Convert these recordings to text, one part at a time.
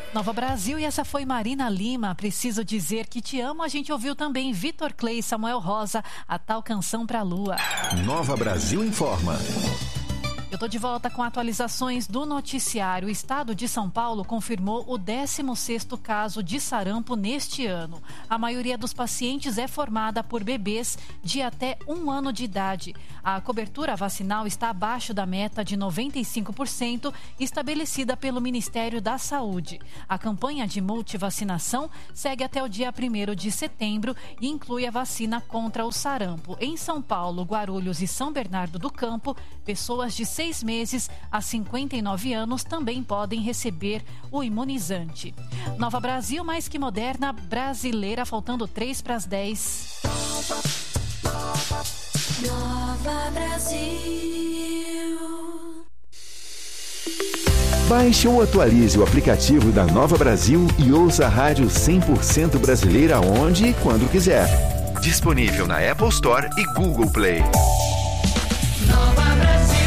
Nova Brasil, e essa foi Marina Lima. Preciso dizer que te amo. A gente ouviu também Vitor Clay e Samuel Rosa, A Tal Canção pra Lua. Nova Brasil informa. Eu estou de volta com atualizações do noticiário. O estado de São Paulo confirmou o 16º caso de sarampo neste ano. A maioria dos pacientes é formada por bebês de até 1 ano de idade. A cobertura vacinal está abaixo da meta de 95% estabelecida pelo Ministério da Saúde. A campanha de multivacinação segue até o dia 1º de setembro e inclui a vacina contra o sarampo. Em São Paulo, Guarulhos e São Bernardo do Campo, pessoas de 6 meses a 59 anos também podem receber o imunizante. Nova Brasil, mais que moderna, brasileira, faltando 3 para as 10. Nova Brasil. Baixe ou atualize o aplicativo da Nova Brasil e ouça a rádio 100% brasileira onde e quando quiser. Disponível na Apple Store e Google Play. Nova Brasil.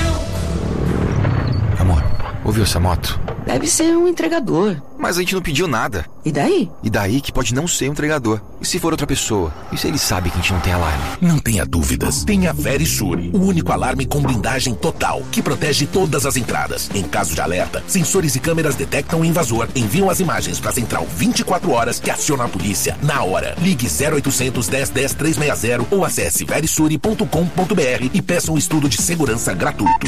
Amor, ouviu essa moto? Deve ser um entregador. Mas a gente não pediu nada. E daí? E daí que pode não ser um entregador. E se for outra pessoa? E se ele sabe que a gente não tem alarme? Não tenha dúvidas. Tenha a Verisure, o único alarme com blindagem total, que protege todas as entradas. Em caso de alerta, sensores e câmeras detectam o invasor, enviam as imagens para a central 24 horas que aciona a polícia na hora. Ligue 0800 10 10 360 ou acesse verisure.com.br e peça um estudo de segurança gratuito.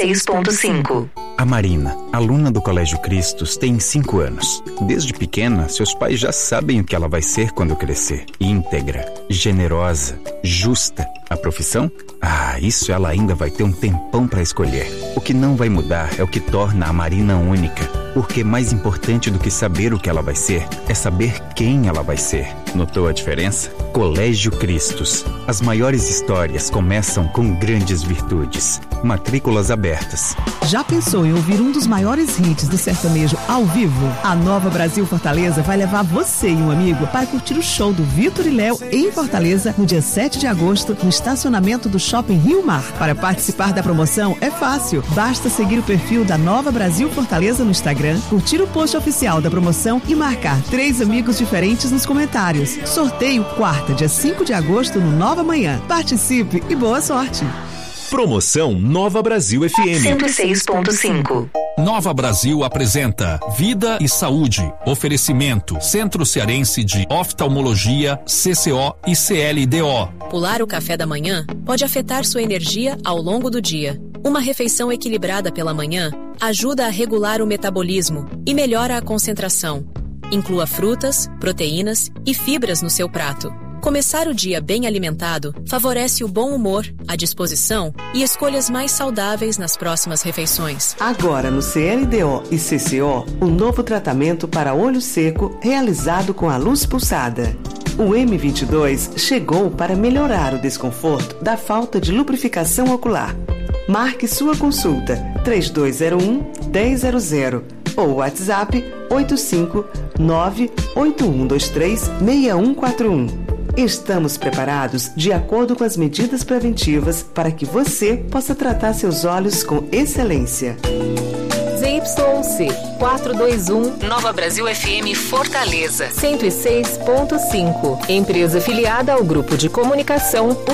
106.5. A Marina, aluna do Colégio Cristos, tem 5 anos. Desde pequena, seus pais já sabem o que ela vai ser quando crescer. Íntegra, generosa, justa. A profissão? Isso ela ainda vai ter um tempão para escolher. O que não vai mudar é o que torna a Marina única. Porque mais importante do que saber o que ela vai ser, é saber quem ela vai ser. Notou a diferença? Colégio Cristos. As maiores histórias começam com grandes virtudes. Matrículas abertas. Já pensou em ouvir um dos maiores hits do sertanejo ao vivo? A Nova Brasil Fortaleza vai levar você e um amigo para curtir o show do Vitor e Léo em Fortaleza no dia 7 de agosto, no estacionamento do Shopping Rio Mar. Para participar da promoção é fácil. Basta seguir o perfil da Nova Brasil Fortaleza no Instagram, curtir o post oficial da promoção e marcar 3 amigos diferentes nos comentários. Sorteio quarta, dia 5 de agosto, no Nova Manhã. Participe e boa sorte! Promoção Nova Brasil FM 106.5. Nova Brasil apresenta Vida e Saúde. Oferecimento Centro Cearense de Oftalmologia, CCO e CLDO. Pular o café da manhã pode afetar sua energia ao longo do dia. Uma refeição equilibrada pela manhã ajuda a regular o metabolismo e melhora a concentração. Inclua frutas, proteínas e fibras no seu prato. Começar o dia bem alimentado favorece o bom humor, a disposição e escolhas mais saudáveis nas próximas refeições. Agora no CLDO e CCO, um novo tratamento para olho seco realizado com a luz pulsada. O M22 chegou para melhorar o desconforto da falta de lubrificação ocular. Marque sua consulta 3201-1000 ou WhatsApp 859-8123-6141. Estamos preparados de acordo com as medidas preventivas para que você possa tratar seus olhos com excelência. ZYC 421 Nova Brasil FM Fortaleza 106.5. Empresa filiada ao Grupo de Comunicação